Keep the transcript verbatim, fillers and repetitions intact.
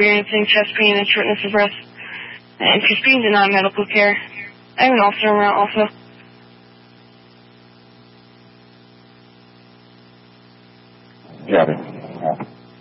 experiencing chest pain and shortness of breath. And she's being denied medical care. I have an officer around also. Got it.